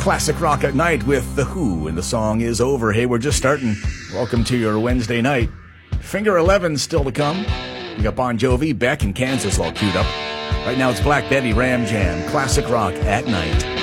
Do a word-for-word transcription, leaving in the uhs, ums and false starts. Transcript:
Classic Rock at Night with The Who, and the song is over. Hey, we're just starting. Welcome to your Wednesday night. Finger eleven still to come. We got Bon Jovi, Beck, and Kansas all queued up. Right now it's Black Betty, Ram Jam, Classic Rock at Night.